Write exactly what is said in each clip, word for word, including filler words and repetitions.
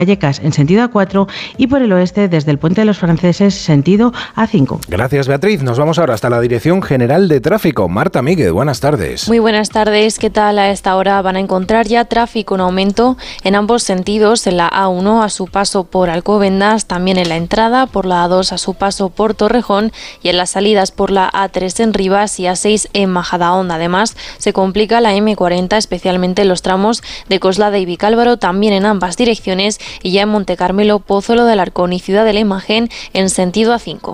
Vallecas en sentido A cuatro y por el oeste desde el Puente de los Franceses sentido A cinco. Gracias, Beatriz. Nos vamos ahora hasta la Dirección General de Tráfico. Marta Míguez, buenas tardes. Muy buenas tardes. ¿Qué tal? A esta hora van a encontrar ya tráfico en aumento en ambos sentidos, en la A uno a su paso por Alcobendas, también en la entrada por la A dos a su paso por Torrejón y en las salidas por la A tres en Rivas y A seis en Majadahonda. Además, se complica la eme cuarenta, especialmente en los tramos de Coslada y Vicálvaro, también en ambas direcciones, y ya en Montecarmelo, Pozuelo de Alarcón y Ciudad de la Imagen en sentido A cinco.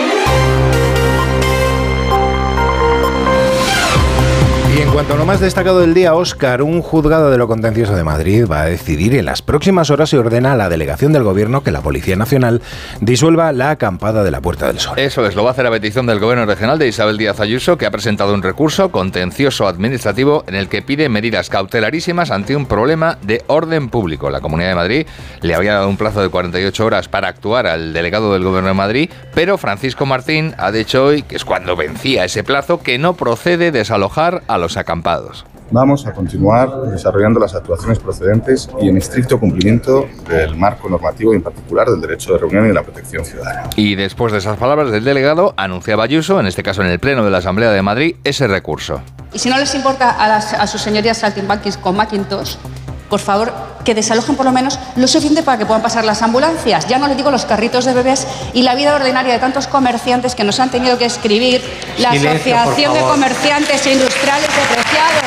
Y en cuanto a lo más destacado del día, Óscar, un juzgado de lo contencioso de Madrid va a decidir en las próximas horas si ordena a la delegación del Gobierno que la Policía Nacional disuelva la acampada de la Puerta del Sol. Eso es, lo va a hacer a petición del Gobierno regional de Isabel Díaz Ayuso, que ha presentado un recurso contencioso administrativo en el que pide medidas cautelarísimas ante un problema de orden público. La Comunidad de Madrid le había dado un plazo de cuarenta y ocho horas para actuar al delegado del Gobierno de Madrid, pero Francisco Martín ha dicho hoy, que es cuando vencía ese plazo, que no procede desalojar a los los acampados. Vamos a continuar desarrollando las actuaciones procedentes y en estricto cumplimiento del marco normativo y en particular del derecho de reunión y de la protección ciudadana. Y después de esas palabras del delegado, anunciaba Ayuso, en este caso en el Pleno de la Asamblea de Madrid, ese recurso. Y si no les importa a, las, a sus señorías saltimbanquis con Macintosh, por favor, que desalojen por lo menos lo suficiente para que puedan pasar las ambulancias. Ya no les digo los carritos de bebés y la vida ordinaria de tantos comerciantes que nos han tenido que escribir. La Silencio, Asociación de Comerciantes e Industriales Depreciados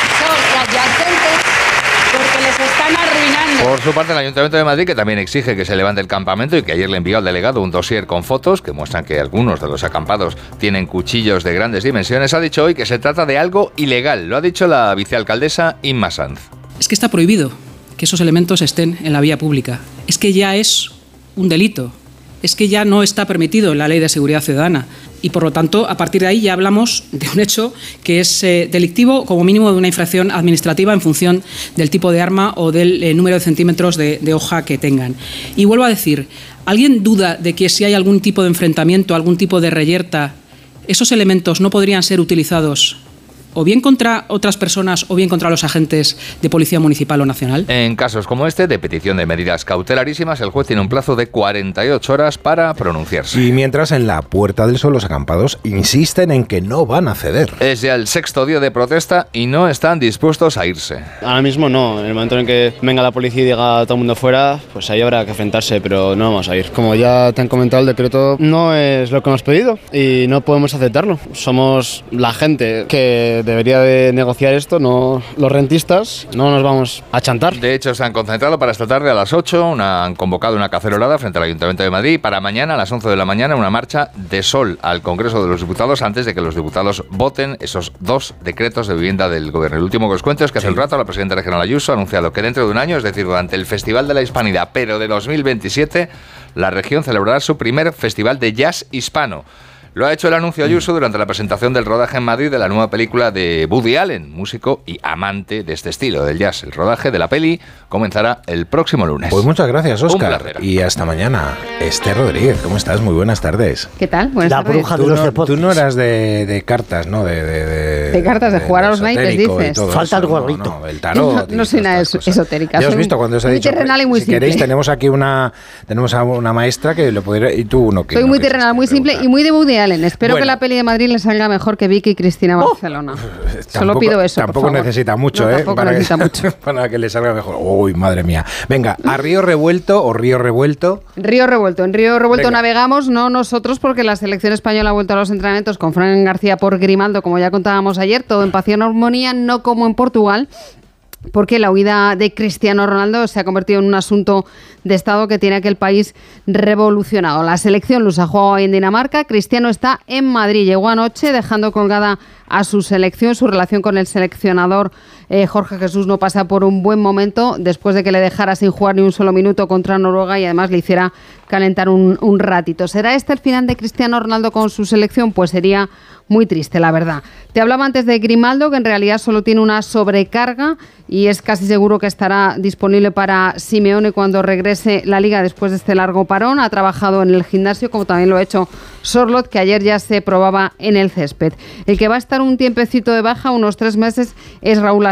son adyacentes porque les están arruinando. Por su parte, el Ayuntamiento de Madrid, que también exige que se levante el campamento y que ayer le envió al delegado un dossier con fotos que muestran que algunos de los acampados tienen cuchillos de grandes dimensiones, ha dicho hoy que se trata de algo ilegal. Lo ha dicho la vicealcaldesa Inma Sanz. Es que está prohibido que esos elementos estén en la vía pública. Es que ya es un delito. Es que ya no está permitido en la Ley de Seguridad Ciudadana. Y por lo tanto, a partir de ahí ya hablamos de un hecho que es eh, delictivo, como mínimo de una infracción administrativa en función del tipo de arma o del eh, número de centímetros de, de hoja que tengan. Y vuelvo a decir, ¿alguien duda de que si hay algún tipo de enfrentamiento, algún tipo de reyerta, esos elementos no podrían ser utilizados o bien contra otras personas o bien contra los agentes de policía municipal o nacional? En casos como este, de petición de medidas cautelarísimas, el juez tiene un plazo de cuarenta y ocho horas para pronunciarse. Y mientras en la Puerta del Sol los acampados insisten en que no van a ceder. Es ya el sexto día de protesta y no están dispuestos a irse. Ahora mismo no, en el momento en que venga la policía y diga a todo el mundo fuera, pues ahí habrá que enfrentarse, pero no vamos a ir. Como ya te han comentado, el decreto no es lo que hemos pedido y no podemos aceptarlo. Somos la gente que debería de negociar esto, no los rentistas, no nos vamos a chantar. De hecho, se han concentrado para esta tarde a las ocho, una, han convocado una cacerolada frente al Ayuntamiento de Madrid, para mañana a las once de la mañana una marcha de sol al Congreso de los Diputados antes de que los diputados voten esos dos decretos de vivienda del Gobierno. El último que os cuento es que hace sí. un rato la presidenta regional Ayuso ha anunciado que dentro de un año, es decir, durante el Festival de la Hispanidad, pero de dos mil veintisiete, la región celebrará su primer Festival de Jazz Hispano. Lo ha hecho el anuncio Ayuso durante la presentación del rodaje en Madrid de la nueva película de Woody Allen, músico y amante de este estilo del jazz. El rodaje de la peli comenzará el próximo lunes. Pues muchas gracias, Óscar. Y hasta mañana. Esther Rodríguez, ¿cómo estás? Muy buenas tardes. ¿Qué tal? Buenas la tardes. Bruja de tú, los no, deportes. Tú no eras de, de cartas, ¿no? De, de, de, de cartas, de, de jugar de a los naipes, dices. Falta el gorrito. No, no, el tarot. No, no soy nada esotérica. Ya has visto cuando os he dicho. Muy terrenal y muy si simple. queréis, tenemos aquí una, tenemos a una maestra que lo podría. Y tú uno que. Soy no muy terrenal, muy simple y muy de Woody Allen. Espero bueno. que la peli de Madrid le salga mejor que Vicky y Cristina Barcelona. Oh, Solo tampoco, pido eso. Tampoco necesita mucho, no, ¿eh? Tampoco para necesita que, mucho. Para que le salga mejor. Uy, madre mía. Venga, a Río Revuelto o Río Revuelto. Río Revuelto. En Río Revuelto Venga. navegamos, no nosotros, porque la selección española ha vuelto a los entrenamientos con Fran García por Grimaldo, como ya contábamos ayer, todo en paz y en armonía, no como en Portugal, porque la huida de Cristiano Ronaldo se ha convertido en un asunto de Estado que tiene aquel país revolucionado. La selección lusa juega hoy en Dinamarca, Cristiano está en Madrid, llegó anoche dejando colgada a su selección. Su relación con el seleccionador eh, Jorge Jesús no pasa por un buen momento después de que le dejara sin jugar ni un solo minuto contra Noruega y además le hiciera calentar un, un ratito. ¿Será este el final de Cristiano Ronaldo con su selección? Pues sería muy triste, la verdad. Te hablaba antes de Grimaldo, que en realidad solo tiene una sobrecarga y es casi seguro que estará disponible para Simeone cuando regrese la Liga después de este largo parón. Ha trabajado en el gimnasio, como también lo ha hecho Sorloth, que ayer ya se probaba en el césped. El que va a estar un tiempecito de baja, unos tres meses, es Raúl Asensio.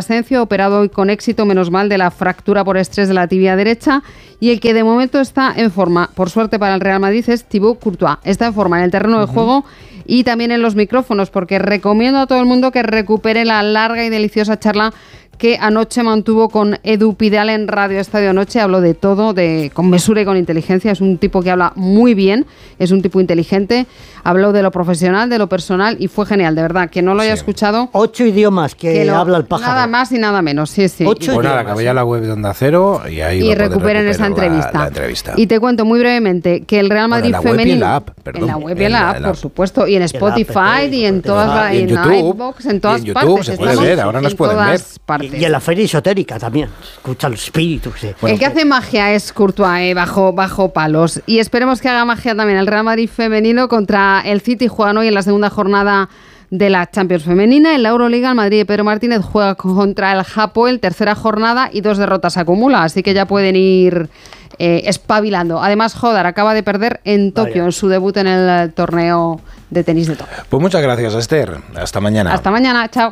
Asencio, operado hoy con éxito, menos mal, de la fractura por estrés de la tibia derecha. Y el que de momento está en forma, por suerte para el Real Madrid, es Thibaut Courtois. Está en forma en el terreno de uh-huh. juego y también en los micrófonos, porque recomiendo a todo el mundo que recupere la larga y deliciosa charla que anoche mantuvo con Edu Pidal en Radio Estadio Noche. Habló de todo, de con mesura y con inteligencia. Es un tipo que habla muy bien, es un tipo inteligente. Habló de lo profesional, de lo personal y fue genial, de verdad. Que no lo haya sí. escuchado. Ocho idiomas que, que lo, habla el pájaro. Nada más y nada menos, sí, sí. Ocho pues nada, que vaya a la web de Onda Cero y ahí y recuperen esa entrevista. La, la entrevista. Y te cuento muy brevemente que el Real Madrid bueno, femenino. En la web y en la app, perdón. En la web y en la app, por supuesto. Y en Spotify y en todas las. Y en YouTube. En todas y en YouTube se puede ver, ahora nos pueden ver. Y en la feria esotérica también. Escucha los espíritus. Sí. Bueno, el que hace magia es Courtois, eh, bajo, bajo palos. Y esperemos que haga magia también el Real Madrid femenino contra el City. Juegan hoy en la segunda jornada de la Champions femenina. En la Euroliga, el Madrid de Pedro Martínez juega contra el Hapoel, tercera jornada, y dos derrotas acumula. Así que ya pueden ir eh, espabilando. Además, Jodar acaba de perder en Tokio, Vaya. en su debut en el torneo de tenis de Tokio. Pues muchas gracias, Esther. Hasta mañana. Hasta mañana. Chao.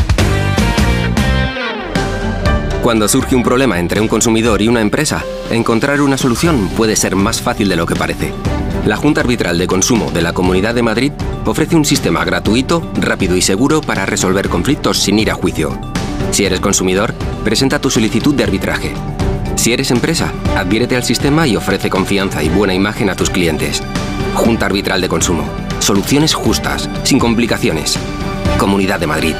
Cuando surge un problema entre un consumidor y una empresa, encontrar una solución puede ser más fácil de lo que parece. La Junta Arbitral de Consumo de la Comunidad de Madrid ofrece un sistema gratuito, rápido y seguro para resolver conflictos sin ir a juicio. Si eres consumidor, presenta tu solicitud de arbitraje. Si eres empresa, adhiérete al sistema y ofrece confianza y buena imagen a tus clientes. Junta Arbitral de Consumo. Soluciones justas, sin complicaciones. Comunidad de Madrid.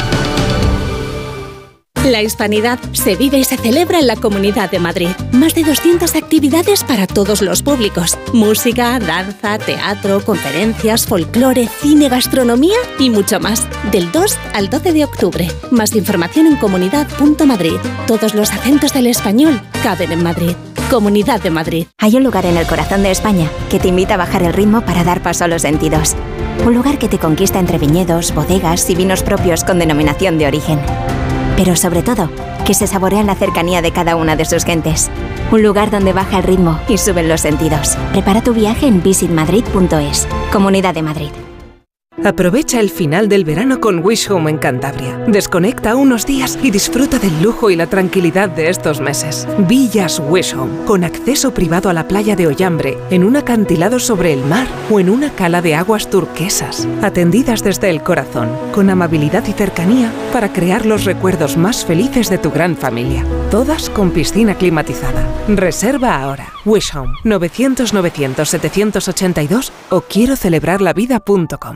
La hispanidad se vive y se celebra en la Comunidad de Madrid. Más de doscientas actividades para todos los públicos. Música, danza, teatro, conferencias, folclore, cine, gastronomía y mucho más. Del dos al doce de octubre. Más información en comunidad punto madrid. Todos los acentos del español caben en Madrid. Comunidad de Madrid. Hay un lugar en el corazón de España que te invita a bajar el ritmo para dar paso a los sentidos. Un lugar que te conquista entre viñedos, bodegas y vinos propios con denominación de origen. Pero sobre todo, que se saborea la cercanía de cada una de sus gentes. Un lugar donde baja el ritmo y suben los sentidos. Prepara tu viaje en visit madrid punto es. Comunidad de Madrid. Aprovecha el final del verano con Wish Home en Cantabria. Desconecta unos días y disfruta del lujo y la tranquilidad de estos meses. Villas Wish Home, con acceso privado a la playa de Ollambre, en un acantilado sobre el mar o en una cala de aguas turquesas. Atendidas desde el corazón, con amabilidad y cercanía para crear los recuerdos más felices de tu gran familia. Todas con piscina climatizada. Reserva ahora. Wish Home, novecientos novecientos setecientos ochenta y dos o quiero celebrar la vida punto com.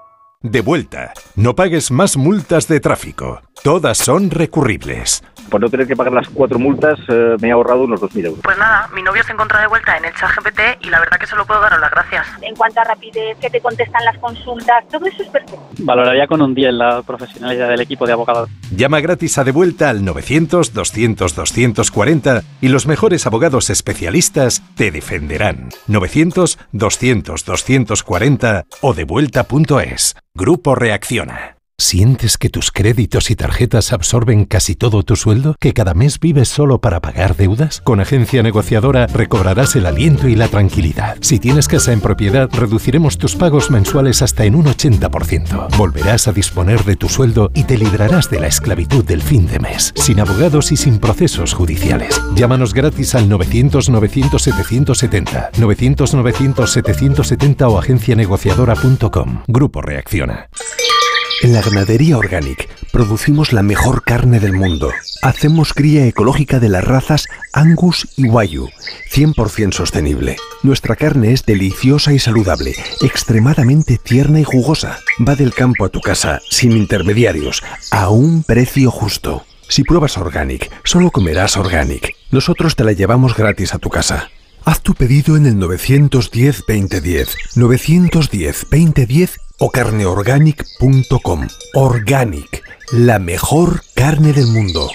De vuelta. No pagues más multas de tráfico. Todas son recurribles. Por no tener que pagar las cuatro multas, eh, me he ahorrado unos dos mil euros. Pues nada, mi novio se encuentra de vuelta en el ChatGPT y la verdad que solo puedo daros las gracias. En cuanto a rapidez, que te contestan las consultas, todo eso es perfecto. Valoraría con un diez la profesionalidad del equipo de abogados. Llama gratis a De Vuelta al novecientos doscientos doscientos cuarenta y los mejores abogados especialistas te defenderán. novecientos doscientos doscientos cuarenta o devuelta punto es. Grupo Reacciona. ¿Sientes que tus créditos y tarjetas absorben casi todo tu sueldo? ¿Que cada mes vives solo para pagar deudas? Con Agencia Negociadora recobrarás el aliento y la tranquilidad. Si tienes casa en propiedad, reduciremos tus pagos mensuales hasta en un ochenta por ciento. Volverás a disponer de tu sueldo y te librarás de la esclavitud del fin de mes, sin abogados y sin procesos judiciales. Llámanos gratis al novecientos novecientos setecientos setenta, novecientos novecientos setecientos setenta o agencia negociadora punto com. Grupo Reacciona. En la Ganadería Organic producimos la mejor carne del mundo. Hacemos cría ecológica de las razas Angus y Wagyu, cien por ciento sostenible. Nuestra carne es deliciosa y saludable, extremadamente tierna y jugosa. Va del campo a tu casa, sin intermediarios, a un precio justo. Si pruebas Organic, solo comerás Organic. Nosotros te la llevamos gratis a tu casa. Haz tu pedido en el novecientos diez veinte diez, novecientos diez veinte diez o carneorganic punto com. Organic, la mejor carne del mundo.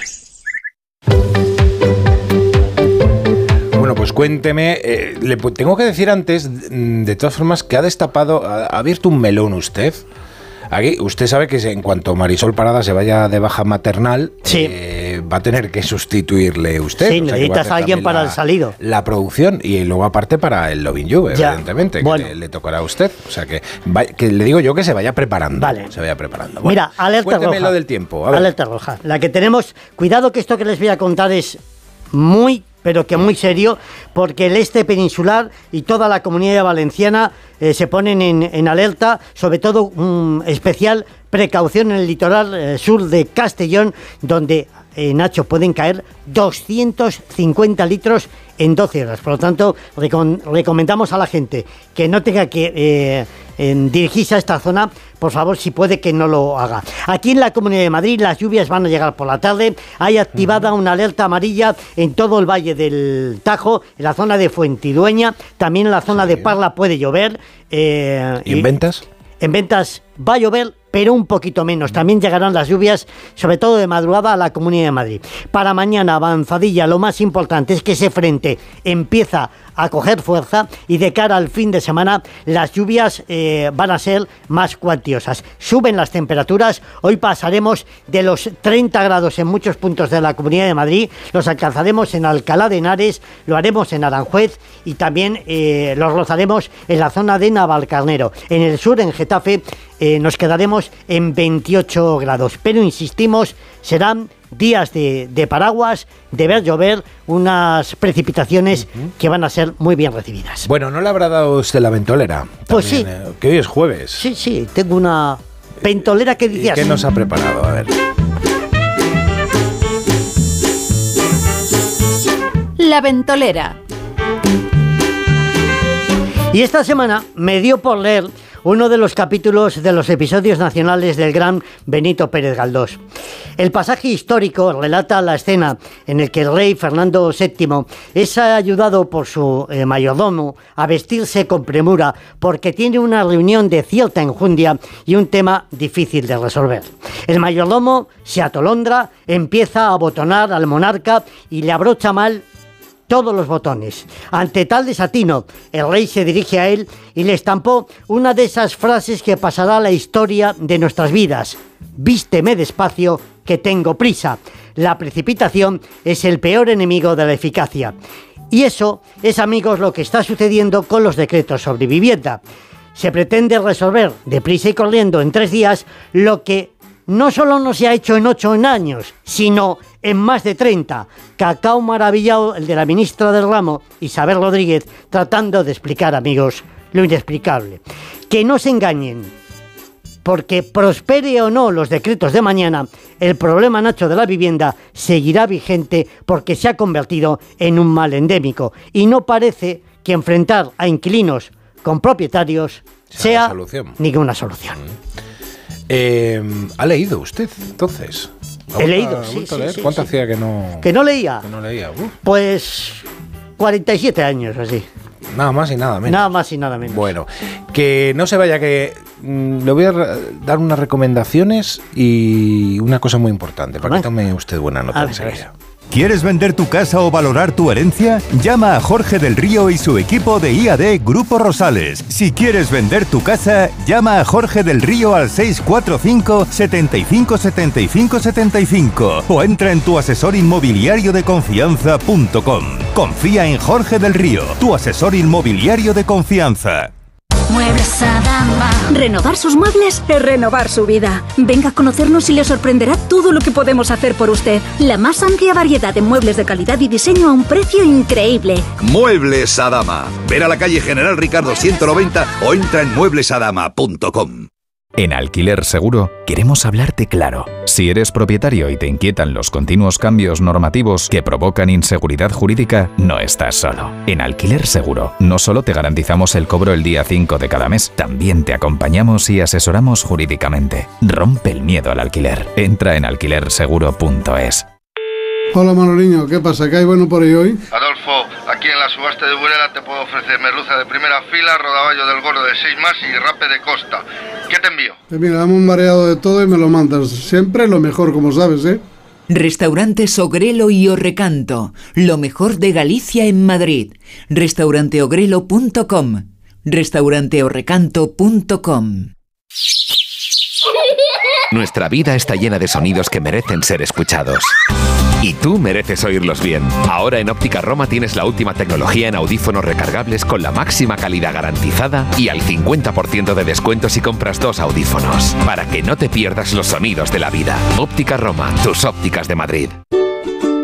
Bueno, pues cuénteme, eh, le tengo que decir antes, de todas formas, que ha destapado, ha, ha abierto un melón usted. Aquí, usted sabe que en cuanto Marisol Parada se vaya de baja maternal, sí. eh, va a tener que sustituirle usted. Sí, o sea, necesitas a alguien para la, el salido. La producción y luego aparte para el Loving You, ya. evidentemente, Bueno. que le, le tocará a usted. O sea, que, va, que le digo yo que se vaya preparando. Vale. Se vaya preparando. Bueno, mira, alerta cuénteme roja. lo del tiempo. A ver. Alerta roja. La que tenemos, cuidado que esto que les voy a contar es muy, pero que muy serio, porque el este peninsular y toda la comunidad valenciana eh, se ponen en, en alerta, sobre todo um, especial precaución en el litoral eh, sur de Castellón, donde, eh, Nacho, pueden caer doscientos cincuenta litros en doce horas. Por lo tanto, recom- recomendamos a la gente que no tenga que eh, en dirigirse a esta zona, por favor, si puede, que no lo haga. Aquí en la Comunidad de Madrid las lluvias van a llegar por la tarde. Hay activada una alerta amarilla en todo el Valle del Tajo, en la zona de Fuentidueña, también en la zona sí. de Parla puede llover. Eh, ¿Y en Ventas? En Ventas va a llover, pero un poquito menos. También llegarán las lluvias, sobre todo de madrugada, a la Comunidad de Madrid. Para mañana, avanzadilla, lo más importante es que ese frente empieza a coger fuerza y de cara al fin de semana las lluvias eh, van a ser más cuantiosas. Suben las temperaturas, hoy pasaremos de los treinta grados en muchos puntos de la Comunidad de Madrid, los alcanzaremos en Alcalá de Henares, lo haremos en Aranjuez y también eh, los rozaremos en la zona de Navalcarnero. En el sur, en Getafe, eh, nos quedaremos en veintiocho grados, pero insistimos, serán días de, de paraguas, de ver llover, unas precipitaciones uh-huh. que van a ser muy bien recibidas. Bueno, ¿no le habrá dado usted la ventolera? Pues también, sí. Eh, que hoy es jueves. Sí, sí, tengo una ventolera que decía ¿Y qué así. nos ha preparado? A ver. La ventolera. Y esta semana me dio por leer uno de los capítulos de los episodios nacionales del gran Benito Pérez Galdós. El pasaje histórico relata la escena en el que el rey Fernando séptimo es ayudado por su eh, mayordomo a vestirse con premura porque tiene una reunión de cierta enjundia y un tema difícil de resolver. El mayordomo se atolondra, empieza a abotonar al monarca y le abrocha mal todos los botones. Ante tal desatino, el rey se dirige a él y le estampó una de esas frases que pasará a la historia de nuestras vidas. Vísteme despacio, que tengo prisa. La precipitación es el peor enemigo de la eficacia. Y eso es, amigos, lo que está sucediendo con los decretos sobre vivienda. Se pretende resolver deprisa y corriendo en tres días lo que no solo no se ha hecho en ocho años, sino en más de treinta. Cacao maravillado el de la ministra del ramo, Isabel Rodríguez, tratando de explicar, amigos, lo inexplicable. Que no se engañen, porque prospere o no los decretos de mañana, el problema, Nacho, de la vivienda seguirá vigente porque se ha convertido en un mal endémico. Y no parece que enfrentar a inquilinos con propietarios sea, sea solución. ninguna solución. Mm. Eh, ¿Ha leído usted, entonces? He leído, sí, sí, sí. ¿Cuánto sí. hacía que no...? ¿Que no leía? Que no leía. Uf. Pues cuarenta y siete años, así. Nada más y nada menos. Nada más y nada menos. Bueno, que no se vaya, que mm, le voy a dar unas recomendaciones y una cosa muy importante, para que tome usted buena nota enseguida. ¿Quieres vender tu casa o valorar tu herencia? Llama a Jorge del Río y su equipo de I A D Grupo Rosales. Si quieres vender tu casa, llama a Jorge del Río al seis cuatro cinco, setenta y cinco, setenta y cinco, setenta y cinco o entra en tu asesor inmobiliario de confianza punto com. Confía en Jorge del Río, tu asesor inmobiliario de confianza. Muebles Adama. Renovar sus muebles es renovar su vida. Venga a conocernos y le sorprenderá todo lo que podemos hacer por usted. La más amplia variedad de muebles de calidad y diseño a un precio increíble. Muebles Adama. Ver a la calle General Ricardo ciento noventa o entra en muebles adama punto com. En Alquiler Seguro queremos hablarte claro. Si eres propietario y te inquietan los continuos cambios normativos que provocan inseguridad jurídica, no estás solo. En Alquiler Seguro no solo te garantizamos el cobro el día cinco de cada mes, también te acompañamos y asesoramos jurídicamente. Rompe el miedo al alquiler. Entra en alquiler seguro punto es. Hola Manoliño, ¿qué pasa? ¿Qué hay bueno por ahí hoy? Adolfo, aquí en la subasta de Burela te puedo ofrecer merluza de primera fila, rodaballo del gordo de seis más y rape de costa. ¿Qué te envío? Pues mira, dame un mareado de todo y me lo mandas. Siempre lo mejor, como sabes, ¿eh? Restaurantes Ogrelo y Orrecanto, lo mejor de Galicia en Madrid. restaurante ogrelo punto com, restaurante orrecanto punto com. Nuestra vida está llena de sonidos que merecen ser escuchados. Y tú mereces oírlos bien. Ahora en Óptica Roma tienes la última tecnología en audífonos recargables con la máxima calidad garantizada y al cincuenta por ciento de descuento si compras dos audífonos. Para que no te pierdas los sonidos de la vida. Óptica Roma, tus ópticas de Madrid.